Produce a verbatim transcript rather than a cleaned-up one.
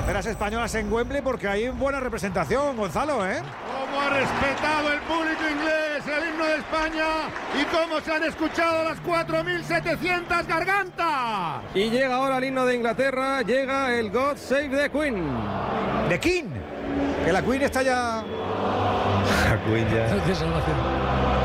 banderas españolas en Wembley porque hay buena representación, Gonzalo, ¿eh? Cómo ha respetado el público inglés el himno de España y cómo se han escuchado las cuatro mil setecientas gargantas. Y llega ahora el himno de Inglaterra, llega el God Save the Queen. The King, que la Queen está ya... La Queen ya... De salvación.